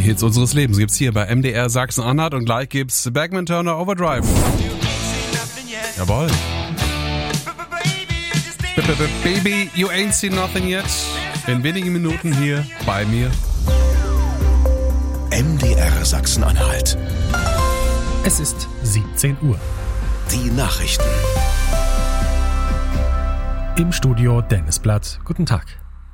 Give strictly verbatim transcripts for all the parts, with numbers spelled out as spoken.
Hits unseres Lebens gibt's hier bei M D R Sachsen-Anhalt und gleich gibt's Bergman Turner Overdrive. Jawohl. Baby, you ain't seen nothing yet. In wenigen Minuten hier bei mir. M D R Sachsen-Anhalt. Es ist siebzehn Uhr. Die Nachrichten. Im Studio Dennis Blatt. Guten Tag.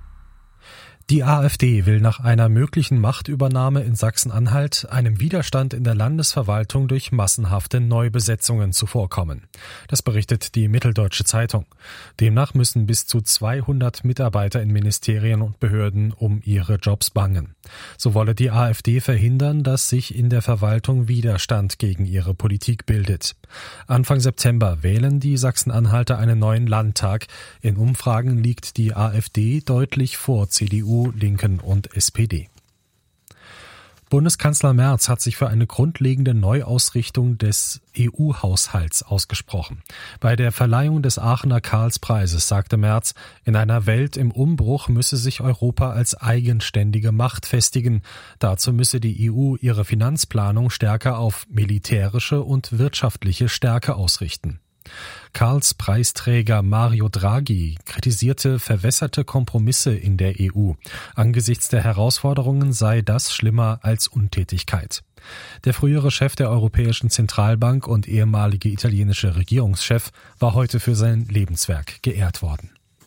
Die AfD will nach einer möglichen Machtübernahme in Sachsen-Anhalt einem Widerstand in der Landesverwaltung durch massenhafte Neubesetzungen zuvorkommen. Das berichtet die Mitteldeutsche Zeitung. Demnach müssen bis zu zweihundert Mitarbeiter in Ministerien und Behörden um ihre Jobs bangen. So wolle die AfD verhindern, dass sich in der Verwaltung Widerstand gegen ihre Politik bildet. Anfang September wählen die Sachsen-Anhalter einen neuen Landtag. In Umfragen liegt die AfD deutlich vor C D U, Linken und S P D. Bundeskanzler Merz hat sich für eine grundlegende Neuausrichtung des E U-Haushalts ausgesprochen. Bei der Verleihung des Aachener Karlspreises sagte Merz, in einer Welt im Umbruch müsse sich Europa als eigenständige Macht festigen. Dazu müsse die E U ihre Finanzplanung stärker auf militärische und wirtschaftliche Stärke ausrichten. Karls Preisträger Mario Draghi kritisierte verwässerte Kompromisse in der E U. Angesichts der Herausforderungen sei das schlimmer als Untätigkeit. Der frühere Chef der Europäischen Zentralbank und ehemalige italienische Regierungschef war heute für sein Lebenswerk geehrt worden.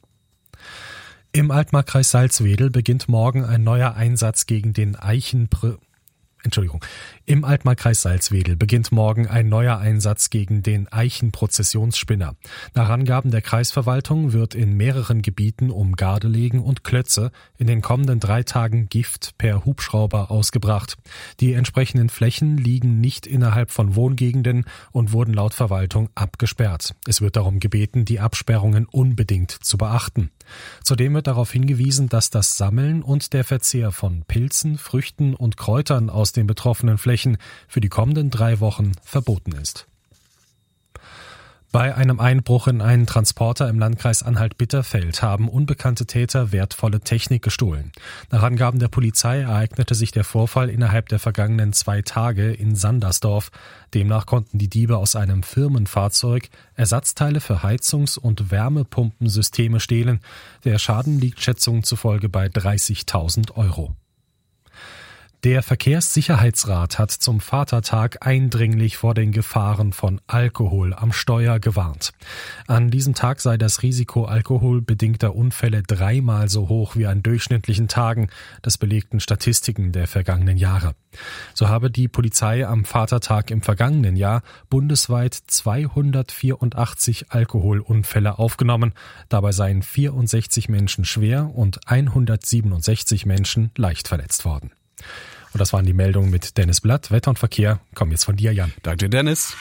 Im Altmarkkreis Salzwedel beginnt morgen ein neuer Einsatz gegen den Eichenpr Entschuldigung. Im Altmarkkreis Salzwedel beginnt morgen ein neuer Einsatz gegen den Eichenprozessionsspinner. Nach Angaben der Kreisverwaltung wird in mehreren Gebieten um Gardelegen und Klötze in den kommenden drei Tagen Gift per Hubschrauber ausgebracht. Die entsprechenden Flächen liegen nicht innerhalb von Wohngegenden und wurden laut Verwaltung abgesperrt. Es wird darum gebeten, die Absperrungen unbedingt zu beachten. Zudem wird darauf hingewiesen, dass das Sammeln und der Verzehr von Pilzen, Früchten und Kräutern aus den betroffenen Flächen für die kommenden drei Wochen verboten ist. Bei einem Einbruch in einen Transporter im Landkreis Anhalt-Bitterfeld haben unbekannte Täter wertvolle Technik gestohlen. Nach Angaben der Polizei ereignete sich der Vorfall innerhalb der vergangenen zwei Tage in Sandersdorf. Demnach konnten die Diebe aus einem Firmenfahrzeug Ersatzteile für Heizungs- und Wärmepumpensysteme stehlen. Der Schaden liegt Schätzungen zufolge bei dreißigtausend Euro. Der Verkehrssicherheitsrat hat zum Vatertag eindringlich vor den Gefahren von Alkohol am Steuer gewarnt. An diesem Tag sei das Risiko alkoholbedingter Unfälle dreimal so hoch wie an durchschnittlichen Tagen, das belegten Statistiken der vergangenen Jahre. So habe die Polizei am Vatertag im vergangenen Jahr bundesweit zweihundertvierundachtzig Alkoholunfälle aufgenommen. Dabei seien vierundsechzig Menschen schwer und hundertsiebenundsechzig Menschen leicht verletzt worden. Und das waren die Meldungen mit Dennis Blatt. Wetter und Verkehr kommen jetzt von dir, Jan. Danke, Dennis.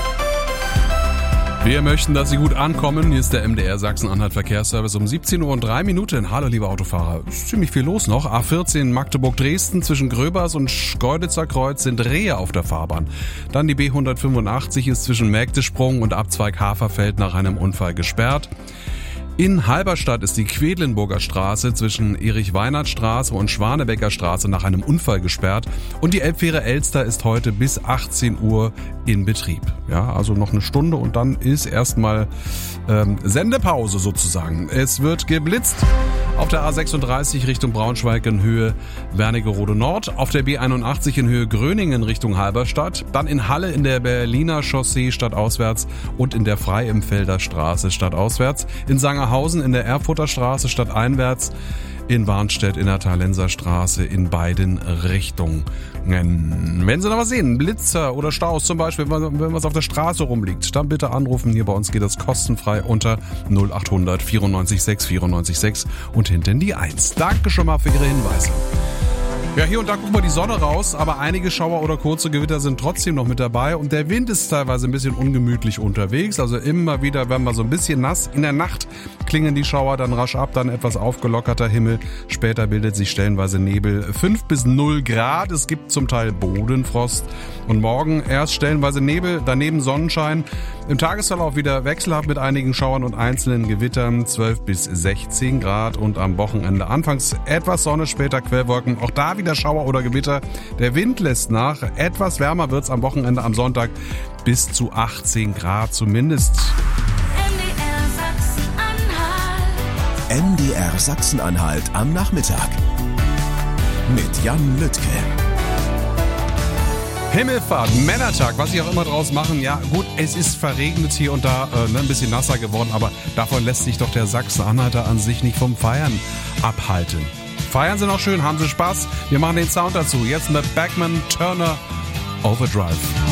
Wir möchten, dass Sie gut ankommen. Hier ist der M D R Sachsen-Anhalt Verkehrsservice um siebzehn Uhr und drei Minuten. Hallo, liebe Autofahrer. Ist ziemlich viel los noch. A vierzehn Magdeburg-Dresden zwischen Gröbers und Schkeuditzer Kreuz sind Rehe auf der Fahrbahn. Dann die B hundertfünfundachtzig ist zwischen Mägdesprung und Abzweig Haferfeld nach einem Unfall gesperrt. In Halberstadt ist die Quedlinburger Straße zwischen Erich-Weinert-Straße und Schwanebecker Straße nach einem Unfall gesperrt. Und die Elbfähre Elster ist heute bis achtzehn Uhr in Betrieb. Ja, also noch eine Stunde und dann ist erstmal ähm, Sendepause sozusagen. Es wird geblitzt auf der A sechsunddreißig Richtung Braunschweig in Höhe Wernigerode Nord, auf der B einundachtzig in Höhe Gröningen Richtung Halberstadt, dann in Halle in der Berliner Chaussee stadtauswärts und in der Freiemfelder Straße stadtauswärts, in Sangerhausen in der Erfurter Straße stadteinwärts, in Warnstedt in der Thalenser Straße in beiden Richtungen. Wenn Sie noch was sehen, Blitzer oder Staus zum Beispiel, wenn was auf der Straße rumliegt, dann bitte anrufen. Hier bei uns geht das kostenfrei unter null achthundert vierundneunzig sechs vierundneunzig sechs und hinten die eins. Danke schon mal für Ihre Hinweise. Ja, hier und da gucken wir die Sonne raus, aber einige Schauer oder kurze Gewitter sind trotzdem noch mit dabei und der Wind ist teilweise ein bisschen ungemütlich unterwegs, also immer wieder werden wir so ein bisschen nass. In der Nacht klingen die Schauer dann rasch ab, dann etwas aufgelockerter Himmel, später bildet sich stellenweise Nebel, fünf bis null Grad, es gibt zum Teil Bodenfrost und morgen erst stellenweise Nebel, daneben Sonnenschein, im Tagesverlauf wieder wechselhaft mit einigen Schauern und einzelnen Gewittern, zwölf bis sechzehn Grad und am Wochenende anfangs etwas Sonne, später Quellwolken, auch da wieder wieder Schauer oder Gewitter. Der Wind lässt nach. Etwas wärmer wird's am Wochenende am Sonntag. Bis zu achtzehn Grad zumindest. M D R Sachsen-Anhalt am Nachmittag. Mit Jan Lüttke. Himmelfahrt, Männertag, was sie auch immer draus machen. Ja gut, es ist verregnet hier und da, äh, ne, ein bisschen nasser geworden, aber davon lässt sich doch der Sachsen-Anhalter an sich nicht vom Feiern abhalten. Feiern Sie noch schön, haben Sie Spaß. Wir machen den Sound dazu. Jetzt mit Bachman Turner Overdrive.